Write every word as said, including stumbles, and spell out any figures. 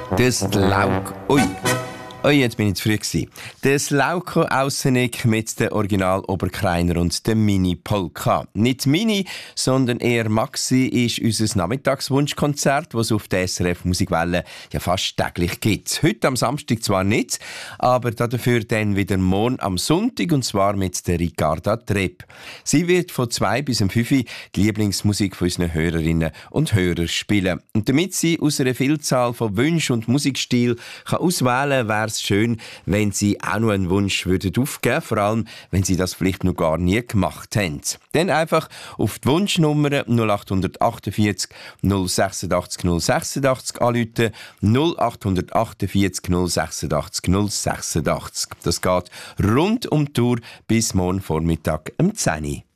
Das Lauk. Ui. Oh, jetzt bin ich zu früh gewesen. Das Lauko Aussenig mit der Original Oberkreiner und der Mini Polka. Nicht Mini, sondern eher Maxi ist unser Nachmittagswunschkonzert, das es auf der S R F Musikwelle ja fast täglich gibt. Heute am Samstag zwar nicht, aber dafür dann wieder morgen am Sonntag, und zwar mit der Ricarda Trepp. Sie wird von zwei bis um fünf die Lieblingsmusik von unseren Hörerinnen und Hörern spielen. Und damit sie aus einer Vielzahl von Wünschen und Musikstil kann auswählen, wäre es schön, wenn Sie auch noch einen Wunsch würden aufgeben, vor allem, wenn Sie das vielleicht noch gar nie gemacht haben. Dann einfach auf die Wunschnummer null acht vier acht, null acht sechs null sechs sechs anrufen, null acht vier acht, null sechs null sechs. Das geht rund um die Tour bis morgen Vormittag um zehn Uhr.